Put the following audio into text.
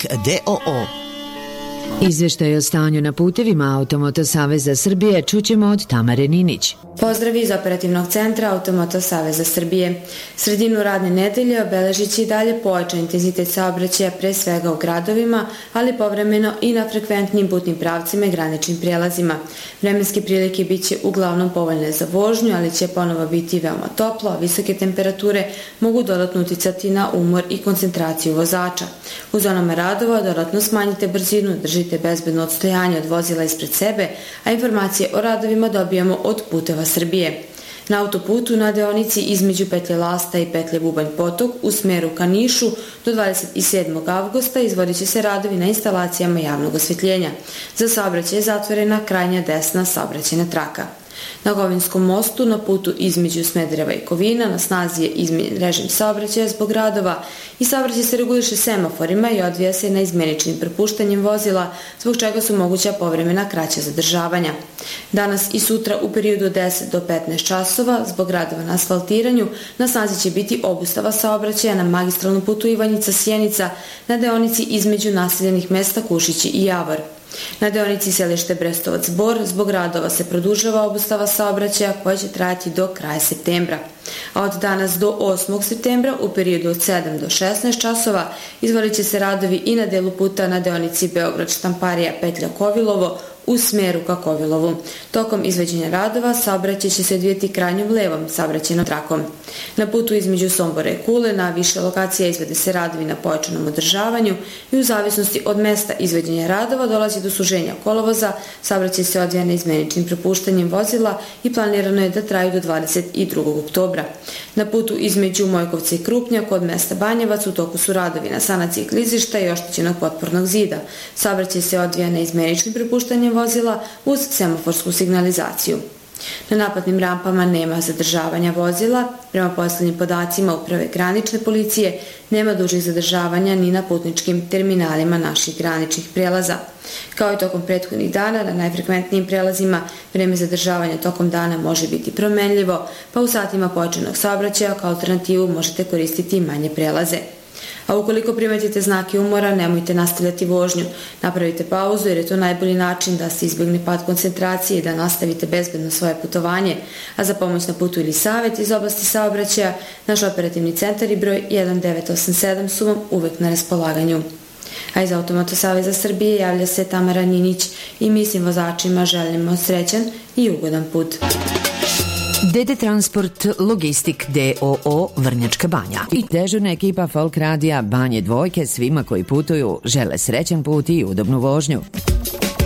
Logistik d.o.o. Izveštaj o stanju na putevima Automoto Saveza Srbije čućemo od Tamare Ninić. Pozdrav iz operativnog centra Automoto Saveza Srbije. Sredinu radne nedelje obeležit će i dalje pojačan intenzitet saobraćaja pre svega u gradovima, ali povremeno i na frekventnim putnim pravcima i graničnim prijelazima. Vremenske prilike bit će uglavnom povoljne za vožnju, ali će ponovo biti veoma toplo, a visoke temperature mogu dodatno uticati na umor i koncentraciju vozača. U zonama radova dodatno smanjite brzinu, držite bezbedno odstojanje od vozila ispred sebe, a informacije o radovima dobijamo od Puteva Srbije. Na autoputu na deonici između petlje Lasta i petlje Bubanj Potok u smeru ka Nišu do 27. avgusta izvodit će se radovi na instalacijama javnog osvetljenja. Za saobraćaj je zatvorena krajnja desna saobraćajna traka. Na Govinskom mostu na putu između Smedereva i Kovina na snazi je izmenjen režim saobraćaja zbog radova i saobraćaj se reguliše semaforima i odvija se na izmeničnim prepuštanjem vozila, zbog čega su moguća povremena kraća zadržavanja. Danas i sutra u periodu od 10 do 15 časova zbog radova na asfaltiranju na snazi će biti obustava saobraćaja na magistralnom putu Ivanjica-Sjenica na deonici između naseljenih mesta Kušići i Javor. Na deonici selište Brestovac-Bor zbog radova se produžava obustava saobraćaja koja će trajati do kraja septembra. A od danas do 8. septembra u periodu od 7 do 16 časova izvodit će se radovi i na delu puta na deonici Beograd-Štamparija petlja Kovilovo u smeru ka Kovilovu. Tokom izvođenja radova saobraćaj će se odvijeti krajnjom levom saobraćajnom trakom. Na putu između Sombora i Kule na više lokacija izvode se radovi na pojačanom održavanju i u zavisnosti od mesta izvođenja radova dolazi do suženja kolovoza, saobraćaj se odvija na izmeničnim prepuštanjem vozila i planirano je da traju do 22. oktobra. Na putu između Mojkovca i Krupnja kod mesta Banjevac u toku su radovi na sanaciji klizišta i oštećenog potpornog zida. Saobraćaj se odvija na izmeničnim prepuštanjem vozila uz semaforsku signalizaciju. Na naplatnim rampama nema zadržavanja vozila. Prema poslednjim podacima Uprave granične policije nema dužih zadržavanja ni na putničkim terminalima naših graničnih prelaza. Kao i tokom prethodnih dana, na najfrekventnijim prelazima vreme zadržavanja tokom dana može biti promenljivo, pa u satima pojačanog saobraćaja kao alternativu možete koristiti manje prelaze. A ukoliko primetite znake umora, nemojte nastavljati vožnju. Napravite pauzu jer je to najbolji način da se izbjegne pad koncentracije i da nastavite bezbedno svoje putovanje. A za pomoć na putu ili savjet iz oblasti saobraćaja, naš operativni centar i broj 1987 su vam uvek na raspolaganju. A iz Automoto Saveza Srbije javlja se Tamara Ninić i mi svim vozačima želimo srećan i ugodan put. DD Transport Logistik d.o.o. Vrnjačka Banja i dežurna ekipa Folk Radija Banje Dvojke svima koji putuju žele srećan put i udobnu vožnju.